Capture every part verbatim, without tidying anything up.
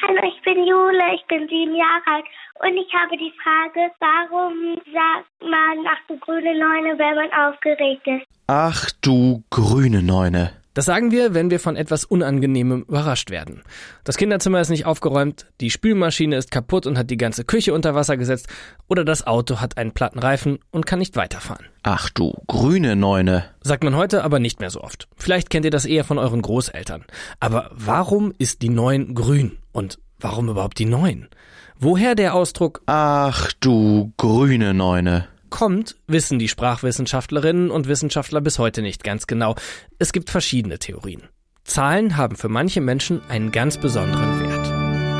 Hallo, ich bin Jule, ich bin sieben Jahre alt und ich habe die Frage, warum sagt man ach du grüne Neune, wenn man aufgeregt ist? Ach du grüne Neune. Das sagen wir, wenn wir von etwas Unangenehmem überrascht werden. Das Kinderzimmer ist nicht aufgeräumt, die Spülmaschine ist kaputt und hat die ganze Küche unter Wasser gesetzt oder das Auto hat einen platten Reifen und kann nicht weiterfahren. Ach du grüne Neune. Sagt man heute aber nicht mehr so oft. Vielleicht kennt ihr das eher von euren Großeltern. Aber warum ist die Neun grün? Und warum überhaupt die Neun? Woher der Ausdruck Ach du grüne Neune kommt, wissen die Sprachwissenschaftlerinnen und Wissenschaftler bis heute nicht ganz genau. Es gibt verschiedene Theorien. Zahlen haben für manche Menschen einen ganz besonderen Wert.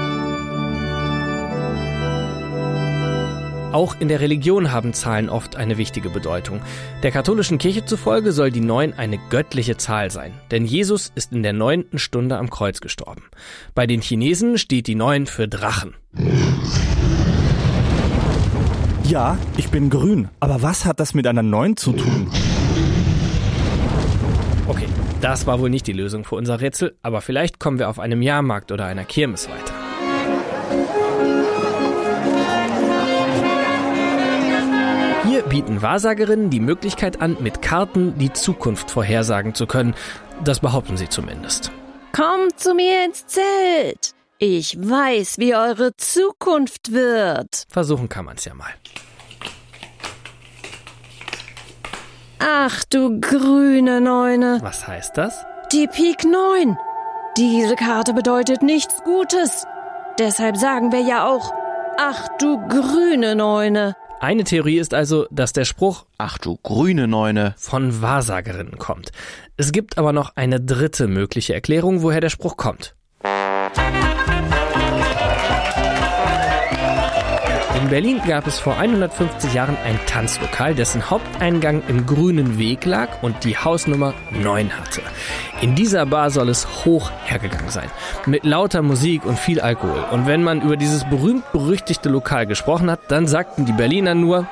Auch in der Religion haben Zahlen oft eine wichtige Bedeutung. Der katholischen Kirche zufolge soll die Neun eine göttliche Zahl sein, denn Jesus ist in der neunten Stunde am Kreuz gestorben. Bei den Chinesen steht die Neun für Drachen. Ja, ich bin grün. Aber was hat das mit einer Neun zu tun? Okay, das war wohl nicht die Lösung für unser Rätsel, aber vielleicht kommen wir auf einem Jahrmarkt oder einer Kirmes weiter. Hier bieten Wahrsagerinnen die Möglichkeit an, mit Karten die Zukunft vorhersagen zu können. Das behaupten sie zumindest. Kommt zu mir ins Zelt. Ich weiß, wie eure Zukunft wird. Versuchen kann man's ja mal. Ach du grüne Neune. Was heißt das? Die Pik neun. Diese Karte bedeutet nichts Gutes. Deshalb sagen wir ja auch, ach du grüne Neune. Eine Theorie ist also, dass der Spruch Ach du grüne Neune von Wahrsagerinnen kommt. Es gibt aber noch eine dritte mögliche Erklärung, woher der Spruch kommt. In Berlin gab es vor hundertfünfzig Jahren ein Tanzlokal, dessen Haupteingang im Grünen Weg lag und die Hausnummer neun hatte. In dieser Bar soll es hoch hergegangen sein, mit lauter Musik und viel Alkohol. Und wenn man über dieses berühmt-berüchtigte Lokal gesprochen hat, dann sagten die Berliner nur